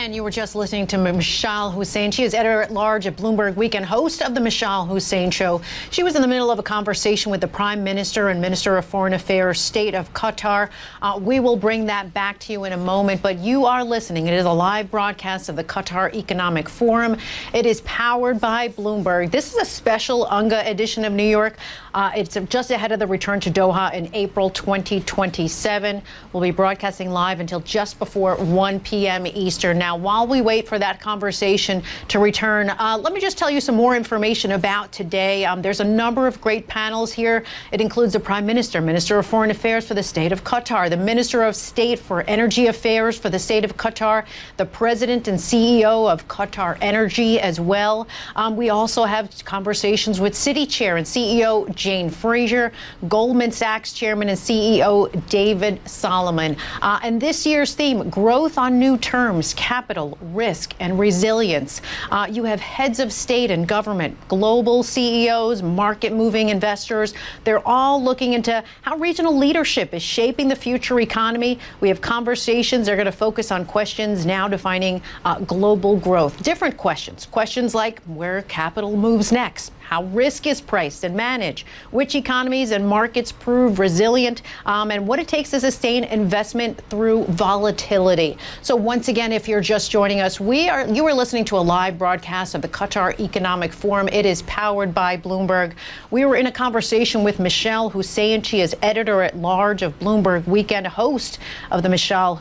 And you were just listening to Mishal Husain. She is editor-at-large at Bloomberg Weekend, host of the Mishal Husain Show. She was in the middle of a conversation with the Prime Minister and Minister of Foreign Affairs, State of Qatar. We will bring that back to you in a moment, but you are listening. It is a live broadcast of the Qatar Economic Forum. It is powered by Bloomberg. This is a special UNGA edition of New York. It's just ahead of the return to Doha in April 2027. We'll be broadcasting live until just before 1 p.m. Eastern. Now, while we wait for that conversation to return, let me just tell you some more information about today. There's a number of great panels here. It includes the Prime Minister, Minister of Foreign Affairs for the State of Qatar, the Minister of State for Energy Affairs for the State of Qatar, the President and CEO of Qatar Energy as well. We also have conversations with Citi Chair and CEO Jane Fraser, Goldman Sachs Chairman and CEO David Solomon. And this year's theme, growth on new terms, capital, risk, and resilience. You have heads of state and government, global CEOs, market-moving investors. They're all looking into how regional leadership is shaping the future economy. We have conversations. They're going to focus on questions now defining global growth. Different questions. Questions like where capital moves next, how risk is priced and managed, which economies and markets prove resilient, and what it takes to sustain investment through volatility. So once again, if you're just joining us, you are listening to a live broadcast of the Qatar Economic Forum. It is powered by Bloomberg. We were in a conversation with Mishal Husain. She is editor-at-large of Bloomberg Weekend, host of the Mishal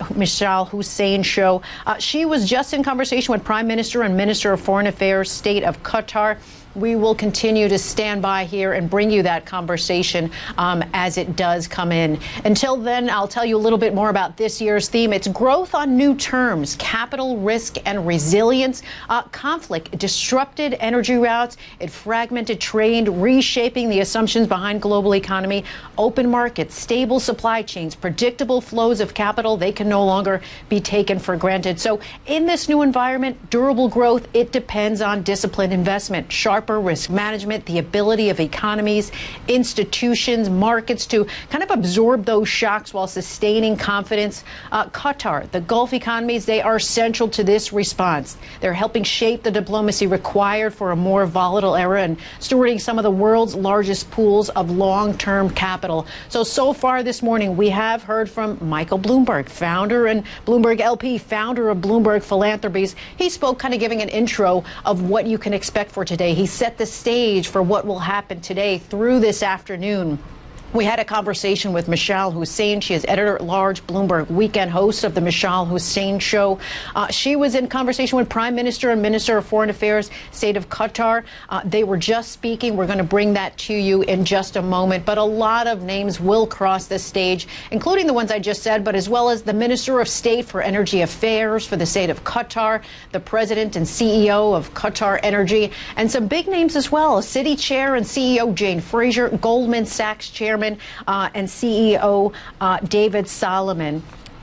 Husain Show. She was just in conversation with Prime Minister and Minister of Foreign Affairs, State of Qatar. We will continue to stand by here and bring you that conversation as it does come in. Until then, I'll tell you a little bit more about this year's theme. It's growth on new terms, capital, risk, and resilience. Conflict disrupted energy routes. It fragmented trade, reshaping the assumptions behind global economy. Open markets, stable supply chains, predictable flows of capital. They can no longer be taken for granted. So in this new environment, durable growth, it depends on disciplined investment, sharper risk management, the ability of economies, institutions, markets to kind of absorb those shocks while sustaining confidence. Qatar, the Gulf economies, they are central to this response. They're helping shape the diplomacy required for a more volatile era and stewarding some of the world's largest pools of long-term capital. So far this morning, we have heard from Michael Bloomberg, founder and Bloomberg LP, founder of Bloomberg Philanthropies. He spoke kind of giving an intro of what you can expect for today. He set the stage for what will happen today through this afternoon. We had a conversation with Mishal Husain. She is editor-at-large, Bloomberg Weekend, host of the Mishal Husain Show. She was in conversation with Prime Minister and Minister of Foreign Affairs, State of Qatar. They were just speaking. We're going to bring that to you in just a moment. But a lot of names will cross this stage, including the ones I just said, but as well as the Minister of State for Energy Affairs for the State of Qatar, the President and CEO of Qatar Energy, and some big names as well. Citi Chair and CEO Jane Fraser, Goldman Sachs Chairman and CEO David Solomon.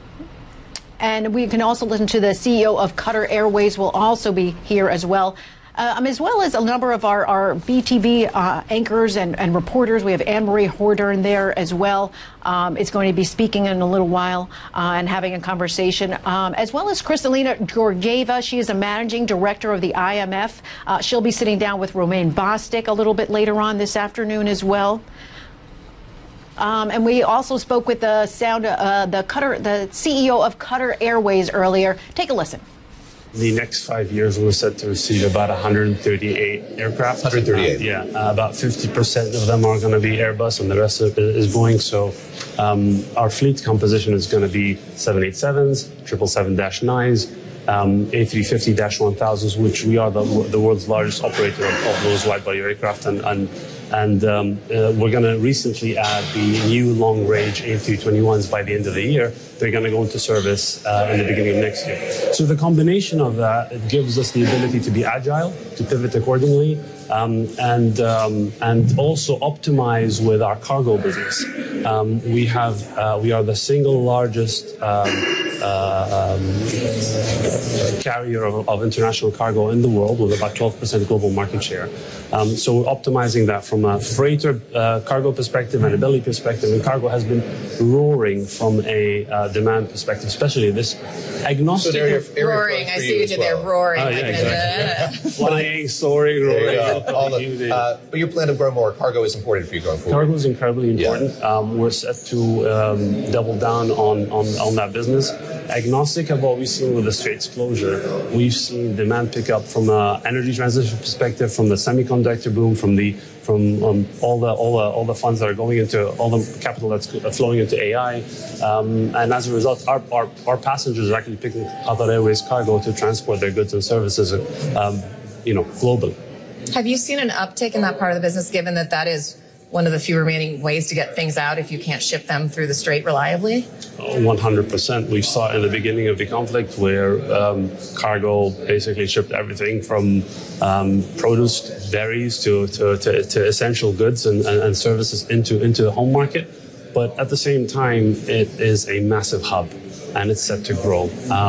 And we can also listen to the CEO of Qatar Airways will also be here as well. As well as a number of our BTV anchors and reporters. We have Anne-Marie Horder in there as well. It's going to be speaking in a little while and having a conversation, as well as Kristalina Georgieva. She is a managing director of the IMF. She'll be sitting down with Romain Bostic a little bit later on this afternoon as well. And we also spoke with the CEO of Qatar Airways earlier. Take a listen. The next 5 years, we're set to receive about 138 aircraft. 138. About 50% of them are going to be Airbus, and the rest of it is Boeing. So our fleet composition is going to be 787s, 777-9s, A350-1000s, which we are the world's largest operator of those wide-body aircraft, and we're going to recently add the new long-range A321s by the end of the year. They're going to go into service in the beginning of next year. So the combination of that, it gives us the ability to be agile, to pivot accordingly, and also optimize with our cargo business. We are the single largest carrier of international cargo in the world with about 12% global market share. So we're optimizing that from a freighter cargo perspective and a belly perspective. And cargo has been roaring from a demand perspective, especially this agnostic. So roaring, I see you did there, roaring. Oh, yeah, exactly. Flying, soaring, roaring. But you plan to grow more. Cargo is important for you going forward. Cargo is incredibly important. We're set to double down on that business. Agnostic of what we've seen with the Straits closure, we've seen demand pick up from an energy transition perspective, from the semiconductor boom, from all the funds that are going into all the capital that's flowing into AI, and as a result, our passengers are actually picking Qatar Airways cargo to transport their goods and services, globally. Have you seen an uptick in that part of the business, given that that is one of the few remaining ways to get things out if you can't ship them through the Strait reliably? 100%. We saw in the beginning of the conflict where cargo basically shipped everything from produce, berries to essential goods and services into the home market. But at the same time, it is a massive hub, and it's set to grow.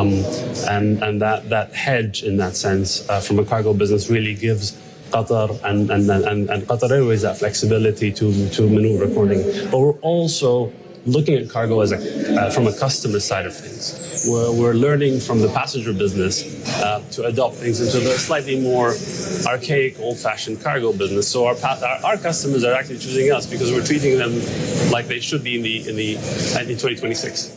And that hedge, in that sense, from a cargo business really gives Qatar and Qatar Airways that flexibility to maneuver accordingly. But we're also looking at cargo as from a customer side of things. We're learning from the passenger business to adopt things into the slightly more archaic, old-fashioned cargo business. So our customers are actually choosing us because we're treating them like they should be in 2026.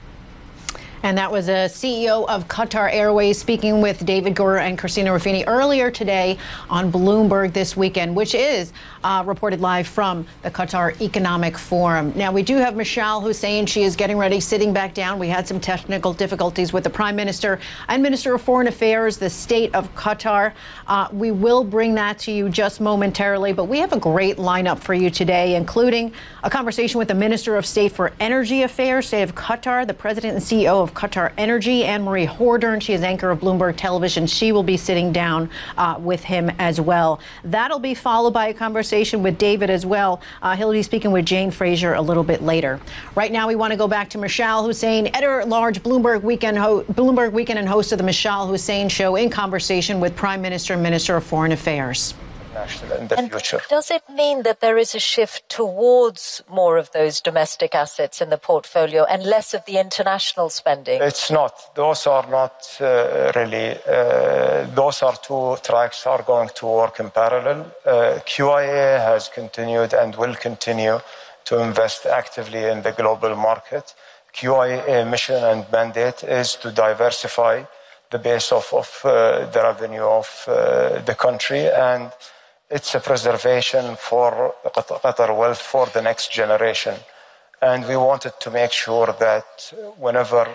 And that was a CEO of Qatar Airways speaking with David Gorer and Christina Ruffini earlier today on Bloomberg This Weekend, which is reported live from the Qatar Economic Forum. Now, we do have Mashal Hussain. She is getting ready, sitting back down. We had some technical difficulties with the Prime Minister and Minister of Foreign Affairs, the state of Qatar. We will bring that to you just momentarily, but we have a great lineup for you today, including a conversation with the Minister of State for Energy Affairs, State of Qatar, the President and CEO of Qatar Energy, Anne-Marie Hordern. She is anchor of Bloomberg Television. She will be sitting down with him as well. That'll be followed by a conversation with David as well. He'll be speaking with Jane Fraser a little bit later. Right now, we want to go back to Mashal Hussain, editor-at-large Bloomberg Weekend and host of the Mashal Hussain Show, in conversation with Prime Minister and Minister of Foreign Affairs. In the future. Does it mean that there is a shift towards more of those domestic assets in the portfolio and less of the international spending? It's not. Those are not really. Those are two tracks are going to work in parallel. QIA has continued and will continue to invest actively in the global market. QIA mission and mandate is to diversify the base of the revenue of the country, and it's a preservation for Qatar wealth for the next generation. And we wanted to make sure that whenever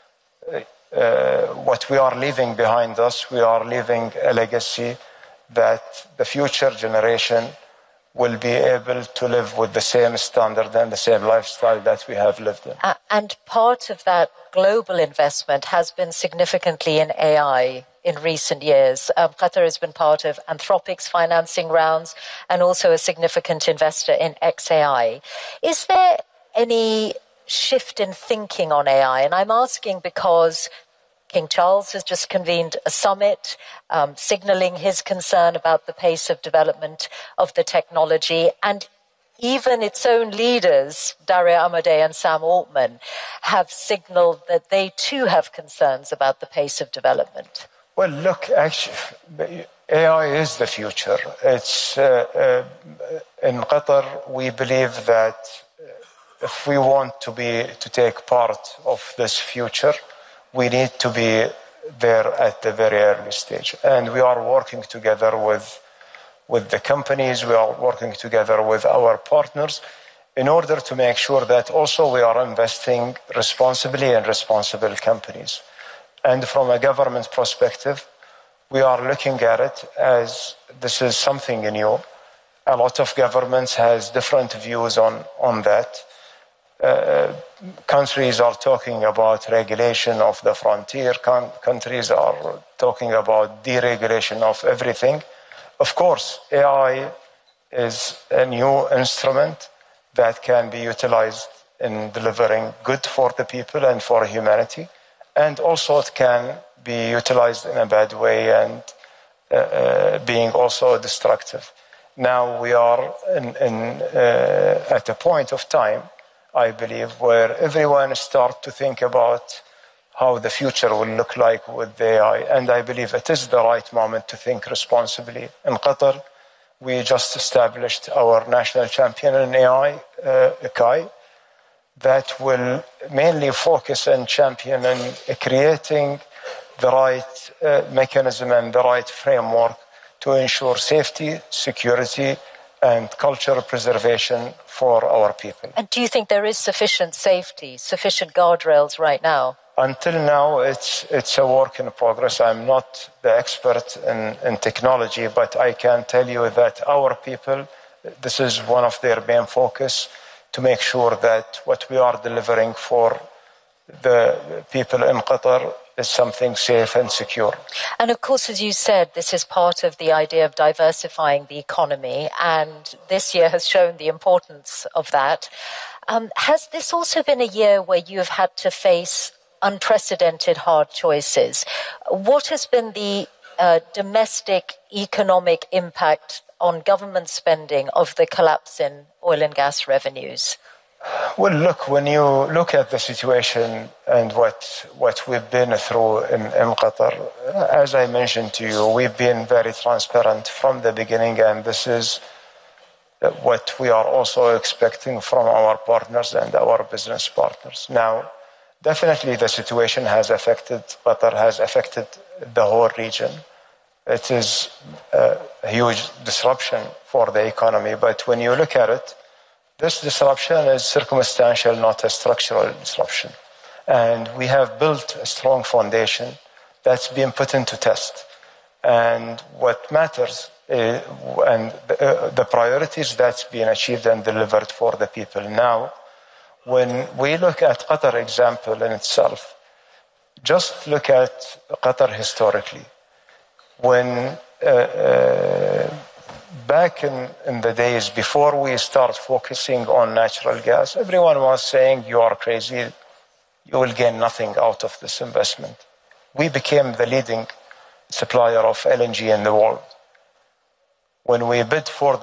what we are leaving behind us, we are leaving a legacy that the future generation will be able to live with the same standard and the same lifestyle that we have lived in. And part of that global investment has been significantly in AI in recent years. Qatar has been part of Anthropic's financing rounds and also a significant investor in XAI. Is there any shift in thinking on AI? And I'm asking because King Charles has just convened a summit signaling his concern about the pace of development of the technology, and even its own leaders, Daria Amadei and Sam Altman, have signaled that they too have concerns about the pace of development. Well, look, actually, AI is the future. It's in Qatar, we believe that if we want to take part of this future, we need to be there at the very early stage. And we are working together with the companies, we are working together with our partners in order to make sure that also we are investing responsibly in responsible companies. And from a government perspective, we are looking at it as this is something new. A lot of governments has different views on that. Countries are talking about regulation of the frontier. Countries are talking about deregulation of everything. Of course, AI is a new instrument that can be utilized in delivering good for the people and for humanity. and also it can be utilized in a bad way and being also destructive. Now we are at a point of time, I believe, where everyone starts to think about how the future will look like with the AI. And I believe it is the right moment to think responsibly. In Qatar, we just established our national champion in AI, Kai, that will mainly focus on championing creating the right mechanism and the right framework to ensure safety, security, and cultural preservation for our people. And do you think there is sufficient safety, sufficient guardrails right now? Until now, it's a work in progress. I'm not the expert in technology, but I can tell you that our people, this is one of their main focus, to make sure that what we are delivering for the people in Qatar is something safe and secure. And of course, as you said, this is part of the idea of diversifying the economy, and this year has shown the importance of that. Has this also been a year where you have had to face unprecedented hard choices? What has been the domestic economic impact on government spending of the collapse in oil and gas revenues? Well, look, when you look at the situation and what we've been through in Qatar, as I mentioned to you, we've been very transparent from the beginning, and this is what we are also expecting from our partners and our business partners. Now, definitely the situation has affected Qatar, has affected the whole region. It is a huge disruption for the economy, but when you look at it, this disruption is circumstantial, not a structural disruption. And we have built a strong foundation that's been put into test. And what matters is, the priorities that's been achieved and delivered for the people. Now, when we look at Qatar example in itself, just look at Qatar historically. When back in the days before we start focusing on natural gas, everyone was saying, you are crazy, you will gain nothing out of this investment. We became the leading supplier of LNG in the world. When we bid for